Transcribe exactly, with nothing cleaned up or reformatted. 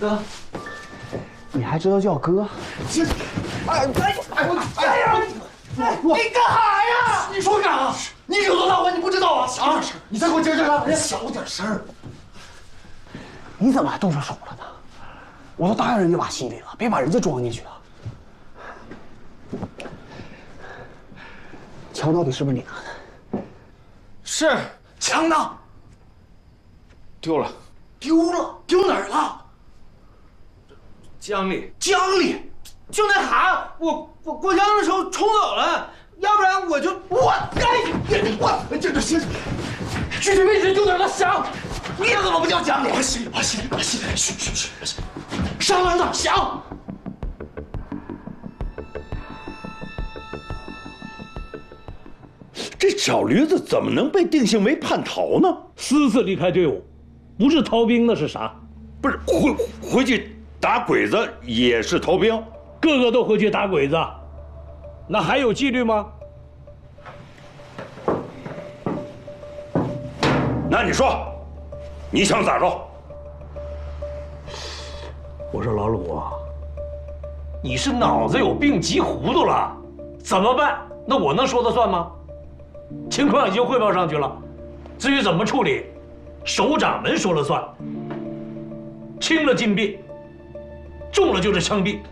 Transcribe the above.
哥， 你还知道叫哥？ 这，哎哎哎我哎呀！我你干啥呀？你说干啥？你惹多大祸你不知道啊？啊！你再给我接着干！小点声。 你怎么还动上手了呢？我都答应人家把戏里了，别把人家装进去啊！枪到底是不是你拿的？ 是。枪呢？丢了。丢了？丢哪儿了？江里。江里？就那蛤，我我过江的时候冲走了，要不然我就我哎我这这行，具体位置丢哪儿了？想。你怎么不叫江里？把戏把戏把戏，嘘嘘嘘，上哪儿呢？想。 这小驴子怎么能被定性为叛逃呢？ 私自离开队伍，不是逃兵那是啥？ 不是回回去打鬼子也是逃兵？ 个个都回去打鬼子，那还有纪律吗？ 那你说，你想咋着？ 我说老鲁啊，你是脑子有病急糊涂了？怎么办？那我能说了算吗？情况已经汇报上去了，至于怎么处理，首长们说了算。轻了禁闭，重了就是枪毙。